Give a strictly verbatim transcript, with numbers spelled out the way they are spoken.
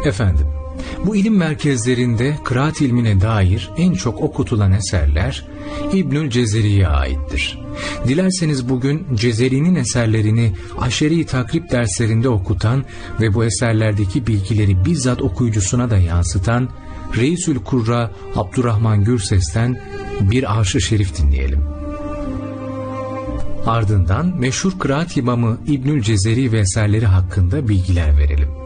Efendim, bu ilim merkezlerinde kıraat ilmine dair en çok okutulan eserler İbnül Cezeri'ye aittir. Dilerseniz bugün Cezeri'nin eserlerini aşeri takrib derslerinde okutan ve bu eserlerdeki bilgileri bizzat okuyucusuna da yansıtan Reisül Kurra Abdurrahman Gürses'ten bir arş-ı şerif dinleyelim. Ardından meşhur kıraat imamı İbnül Cezeri ve eserleri hakkında bilgiler verelim.